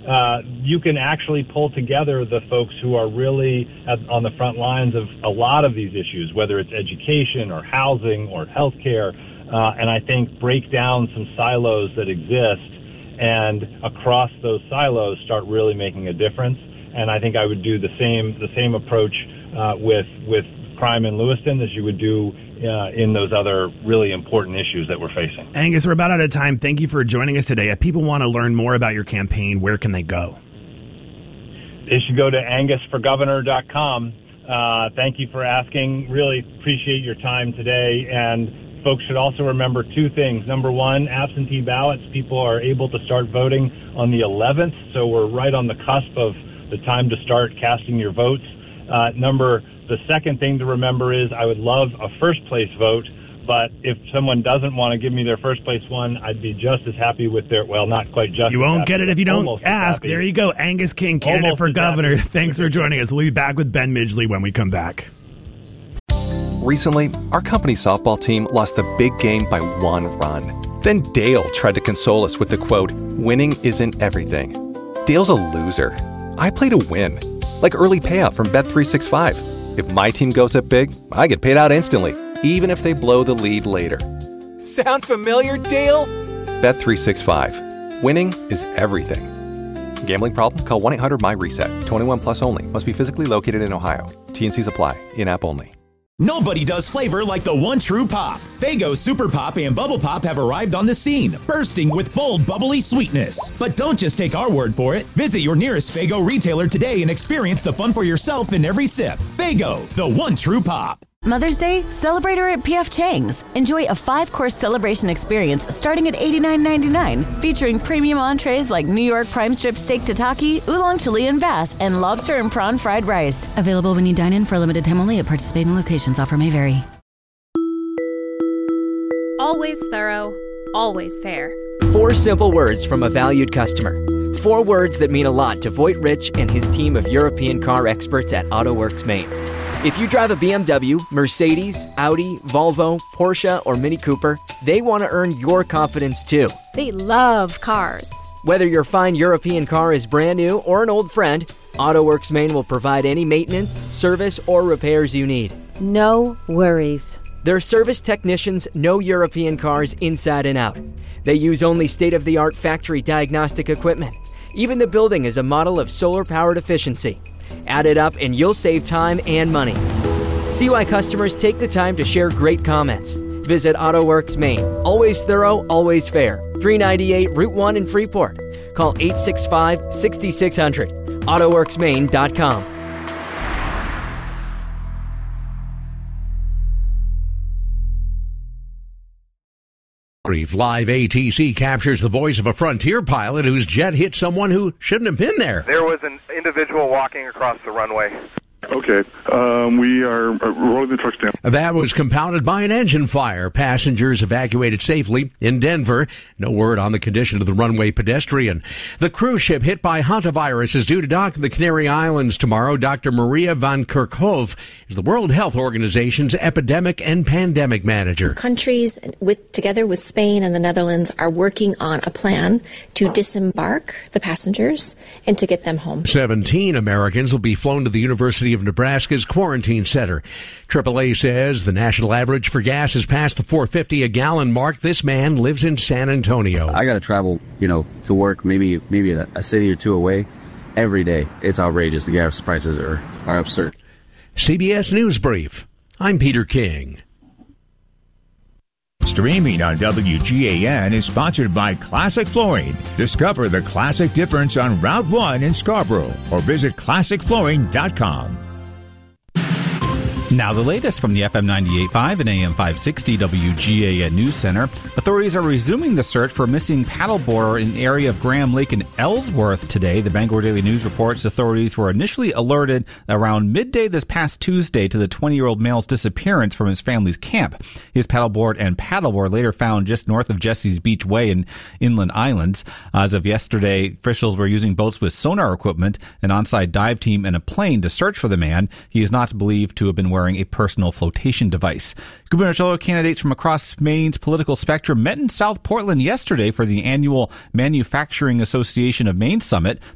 you can actually pull together the folks who are really on the front lines of a lot of these issues, whether it's education or housing or healthcare, and I think break down some silos that exist and across those silos start really making a difference. And I think I would do the same approach with crime in Lewiston as you would do in those other really important issues that we're facing. Angus, we're about out of time. Thank you for joining us today. If people want to learn more about your campaign, where can they go? They should go to angusforgovernor.com. Thank you for asking. Really appreciate your time today. And folks should also remember two things. Number one, absentee ballots. People are able to start voting on the 11th, so we're right on the cusp of the time to start casting your votes. The second thing to remember is I would love a first-place vote, but if someone doesn't want to give me their first-place one, I'd be just as happy with their, well, not quite just You won't happy, get it if you don't ask. There you go. Angus King, candidate for governor. Thanks for joining us. We'll be back with Ben Midgley when we come back. Recently, our company softball team lost the big game by 1 run. Then Dale tried to console us with the quote, "Winning isn't everything." Dale's a loser. I play to win, like early payout from Bet365. If my team goes up big, I get paid out instantly, even if they blow the lead later. Sound familiar, Dale? Bet365. Winning is everything. Gambling problem? Call 1-800-MY-RESET. 21 plus only. Must be physically located in Ohio. T&Cs apply. In-app only. Nobody does flavor like the one true pop. Faygo Super Pop and Bubble Pop have arrived on the scene, bursting with bold, bubbly sweetness. But don't just take our word for it. Visit your nearest Faygo retailer today and experience the fun for yourself in every sip. Faygo, the one true pop. Mother's Day, celebrate her at P.F. Chang's. Enjoy a 5-course celebration experience starting at $89.99, featuring premium entrees like New York prime strip steak tataki, oolong Chilean bass, and lobster and prawn fried rice. Available when you dine in for a limited time only at participating locations. Offer may vary. Always thorough, always fair. 4 simple words from a valued customer. 4 words that mean a lot to Voight Rich and his team of European car experts at AutoWorks Maine. If you drive a BMW, Mercedes, Audi, Volvo, Porsche, or Mini Cooper, they want to earn your confidence too. They love cars. Whether your fine European car is brand new or an old friend, AutoWorks Maine will provide any maintenance, service, or repairs you need. No worries. Their service technicians know European cars inside and out. They use only state-of-the-art factory diagnostic equipment. Even the building is a model of solar-powered efficiency. Add it up and you'll save time and money. See why customers take the time to share great comments. Visit AutoWorks Maine. Always thorough, always fair. 398 Route 1 in Freeport. Call 865-6600. AutoWorksMaine.com. Live ATC captures the voice of a Frontier pilot whose jet hit someone who shouldn't have been there. There was an individual walking across the runway. Okay, we are rolling the trucks down. That was compounded by an engine fire. Passengers evacuated safely in Denver. No word on the condition of the runway pedestrian. The cruise ship hit by hantavirus is due to dock in the Canary Islands tomorrow. Dr. Maria van Kerkhove is the World Health Organization's epidemic and pandemic manager. Countries, together with Spain and the Netherlands, are working on a plan to disembark the passengers and to get them home. 17 Americans will be flown to the University of Nebraska's quarantine center. AAA says the national average for gas has passed the $4.50 a gallon mark. This man lives in San Antonio. I got to travel, to work maybe a city or two away every day. It's outrageous. The gas prices are absurd. CBS News Brief. I'm Peter King. Streaming on WGAN is sponsored by Classic Flooring. Discover the classic difference on Route 1 in Scarborough or visit classicflooring.com. Now the latest from the FM 98.5 and AM 560 WGAN News Center. Authorities are resuming the search for a missing paddleboarder in the area of Graham Lake in Ellsworth today. The Bangor Daily News reports authorities were initially alerted around midday this past Tuesday to the 20-year-old male's disappearance from his family's camp. His paddleboard and paddle were later found just north of Jesse's Beach Way in Inland Islands. As of yesterday, officials were using boats with sonar equipment, an on-site dive team, and a plane to search for the man. He is not believed to have been wearing a personal flotation device. Gubernatorial candidates from across Maine's political spectrum met in South Portland yesterday for the annual Manufacturing Association of Maine Summit.